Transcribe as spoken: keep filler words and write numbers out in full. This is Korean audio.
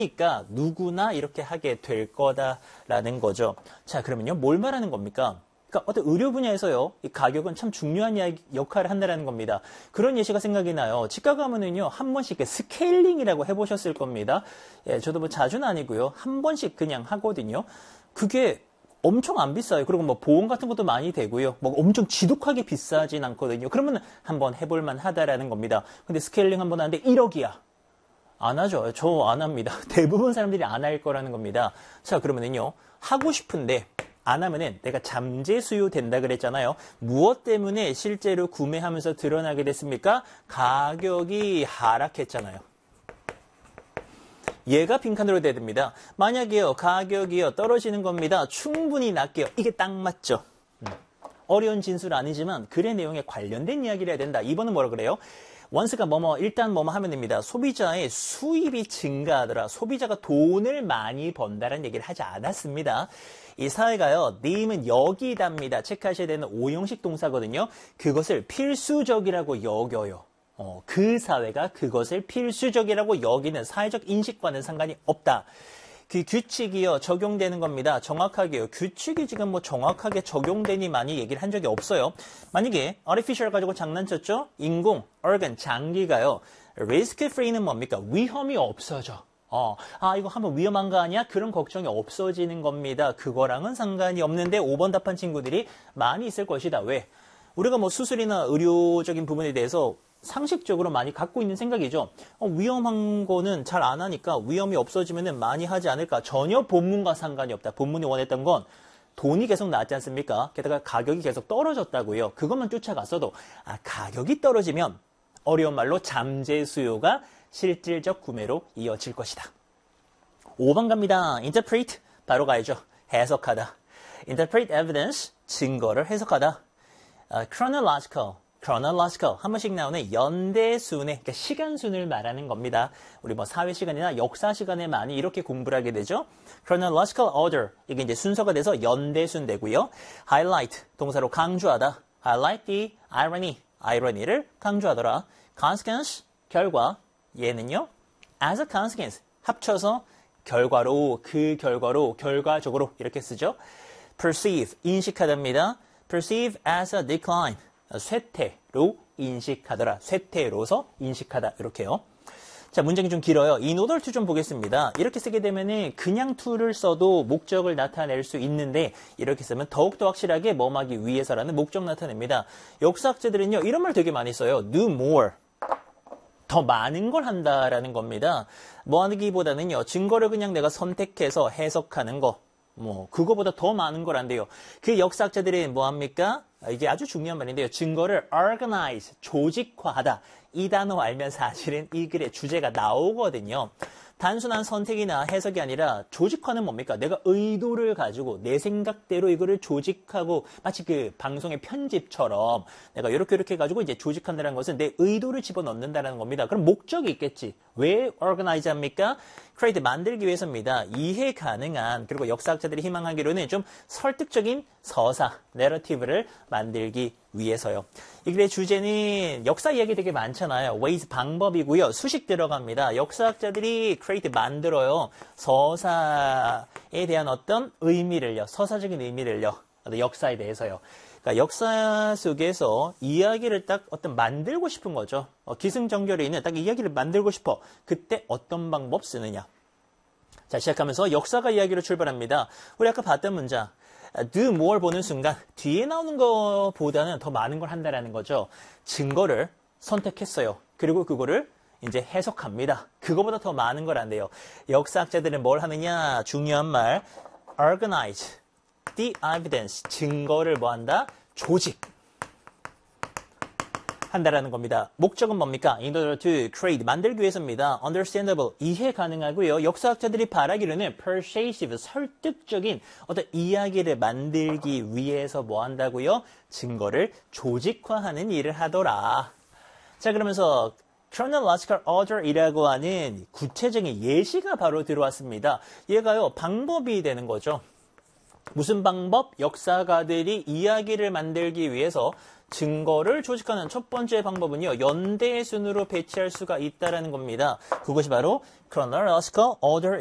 그러니까 누구나 이렇게 하게 될 거다라는 거죠. 자, 그러면요, 뭘 말하는 겁니까? 그러니까 어떤 의료 분야에서요, 이 가격은 참 중요한 이야기, 역할을 한다는 겁니다. 그런 예시가 생각이 나요. 치과 가면은요, 한 번씩 그 스케일링이라고 해보셨을 겁니다. 예, 저도 뭐 자주는 아니고요, 한 번씩 그냥 하거든요. 그게 엄청 안 비싸요. 그리고 뭐 보험 같은 것도 많이 되고요. 뭐 엄청 지독하게 비싸진 않거든요. 그러면 한번 해볼만 하다라는 겁니다. 근데 스케일링 한번 하는데 일억이야. 안 하죠. 저 안 합니다. 대부분 사람들이 안 할 거라는 겁니다. 자, 그러면은요, 하고 싶은데 안 하면은 내가 잠재 수요 된다 그랬잖아요. 무엇 때문에 실제로 구매하면서 드러나게 됐습니까? 가격이 하락했잖아요. 얘가 빈칸으로 돼야 됩니다. 만약에요, 가격이요, 떨어지는 겁니다. 충분히 낮게요. 이게 딱 맞죠? 음. 어려운 진술 아니지만 글의 내용에 관련된 이야기를 해야 된다. 이번은 뭐라 그래요? 원스가 뭐뭐 일단 뭐뭐 하면 됩니다. 소비자의 수입이 증가하더라. 소비자가 돈을 많이 번다는 얘기를 하지 않았습니다. 이 사회가요, 네임은 여기답니다. 체크하셔야 되는 오형식 동사거든요. 그것을 필수적이라고 여겨요. 어, 그 사회가 그것을 필수적이라고 여기는 사회적 인식과는 상관이 없다. 그 규칙이요, 적용되는 겁니다. 정확하게요. 규칙이 지금 뭐 정확하게 적용되니 많이 얘기를 한 적이 없어요. 만약에 artificial 가지고 장난쳤죠? 인공, organ, 장기가요. risk free는 뭡니까? 위험이 없어져. 어, 아, 이거 하면 위험한 거 아니야? 그런 걱정이 없어지는 겁니다. 그거랑은 상관이 없는데 오 번 답한 친구들이 많이 있을 것이다. 왜? 우리가 뭐 수술이나 의료적인 부분에 대해서 상식적으로 많이 갖고 있는 생각이죠. 어, 위험한 거는 잘 안 하니까 위험이 없어지면 많이 하지 않을까. 전혀 본문과 상관이 없다. 본문이 원했던 건 돈이 계속 나왔지 않습니까? 게다가 가격이 계속 떨어졌다고요. 그것만 쫓아갔어도 아, 가격이 떨어지면 어려운 말로 잠재 수요가 실질적 구매로 이어질 것이다. 오 번 갑니다. interpret, 바로 가야죠. 해석하다. interpret evidence, 증거를 해석하다. Uh, chronological, chronological, 한 번씩 나오는 연대순의, 그러니까 시간순을 말하는 겁니다. 우리 뭐 사회 시간이나 역사 시간에 많이 이렇게 공부를 하게 되죠. chronological order, 이게 이제 순서가 돼서 연대순 되고요. highlight, 동사로 강조하다. highlight the irony, irony를 강조하더라. consequence, 결과, 얘는요, as a consequence, 합쳐서 결과로, 그 결과로, 결과적으로 이렇게 쓰죠. perceive, 인식하답니다. perceive as a decline, 쇠퇴로 인식하더라. 쇠퇴로서 인식하다. 이렇게요. 자, 문장이 좀 길어요. in order to 좀 보겠습니다. 이렇게 쓰게 되면은 그냥 to를 써도 목적을 나타낼 수 있는데 이렇게 쓰면 더욱더 확실하게 뭐하기 위해서라는 목적 나타냅니다. 역사학자들은요, 이런 말 되게 많이 써요. do more. 더 많은 걸 한다라는 겁니다. 뭐 하기보다는요, 증거를 그냥 내가 선택해서 해석하는 거. 뭐 그거보다 더 많은 걸 한대요. 그 역사학자들이 뭐 합니까? 이게 아주 중요한 말인데요. 증거를 organize, 조직화하다. 이 단어 알면 사실은 이 글의 주제가 나오거든요. 단순한 선택이나 해석이 아니라 조직화는 뭡니까? 내가 의도를 가지고 내 생각대로 이거를 조직하고 마치 그 방송의 편집처럼 내가 이렇게 이렇게 해가지고 이제 조직한다는 것은 내 의도를 집어넣는다는 겁니다. 그럼 목적이 있겠지. 왜 organize 합니까? create, 만들기 위해서입니다. 이해 가능한, 그리고 역사학자들이 희망하기로는 좀 설득적인 서사, 내러티브를 만들기 위해서요. 이 글의 주제는 역사 이야기 되게 많잖아요. ways, 방법이고요. 수식 들어갑니다. 역사학자들이 create, 만들어요. 서사에 대한 어떤 의미를요. 서사적인 의미를요. 역사에 대해서요. 그러니까 역사 속에서 이야기를 딱 어떤 만들고 싶은 거죠. 어, 기승전결에 있는 딱 이야기를 만들고 싶어. 그때 어떤 방법 쓰느냐. 자, 시작하면서 역사가 이야기로 출발합니다. 우리 아까 봤던 문장. do more 보는 순간 뒤에 나오는 것보다는 더 많은 걸 한다라는 거죠. 증거를 선택했어요. 그리고 그거를 이제 해석합니다. 그거보다 더 많은 걸 한대요. 역사학자들은 뭘 하느냐? 중요한 말. organize the evidence. 증거를 뭐 한다? 조직. 한다라는 겁니다. 목적은 뭡니까? In order to create, 만들기 위해서입니다. understandable, 이해 가능하고요. 역사학자들이 바라기로는 persuasive, 설득적인 어떤 이야기를 만들기 위해서 뭐 한다고요? 증거를 조직화하는 일을 하더라. 자, 그러면서 chronological order이라고 하는 구체적인 예시가 바로 들어왔습니다. 얘가요, 방법이 되는 거죠. 무슨 방법? 역사가들이 이야기를 만들기 위해서 증거를 조직하는 첫 번째 방법은요, 연대의 순으로 배치할 수가 있다라는 겁니다. 그것이 바로 chronological order